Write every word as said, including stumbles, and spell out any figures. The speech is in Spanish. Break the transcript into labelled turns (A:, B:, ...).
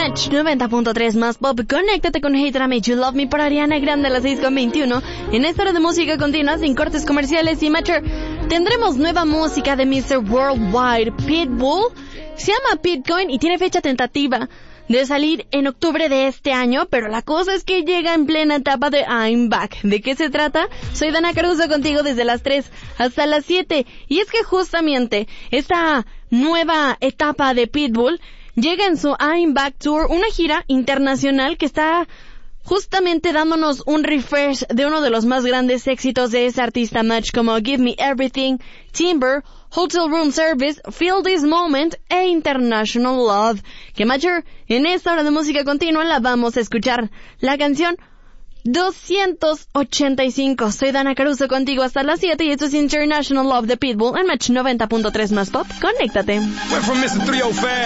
A: Match noventa punto tres más pop. Conéctate con Hater I Made You Love Me por Ariana Grande a las seis con veintiuno. En esta hora de música continua, sin cortes comerciales y Matcher, tendremos nueva música de mister Worldwide, Pitbull. Se llama Bitcoin y tiene fecha tentativa de salir en octubre de este año, pero la cosa es que llega en plena etapa de I'm Back. ¿De qué se trata? Soy Dana Caruso contigo desde las tres hasta las siete. Y es que justamente esta nueva etapa de Pitbull llega en su I'm Back Tour, una gira internacional que está justamente dándonos un refresh de uno de los más grandes éxitos de ese artista Match, como Give Me Everything, Timber, Hotel Room Service, Feel This Moment e International Love. Que Matcher, en esta hora de música continua la vamos a escuchar. La canción doscientos ochenta y cinco. Soy Dana Caruso contigo hasta las siete y esto es International Love de Pitbull en Match noventa punto tres más pop. Conéctate.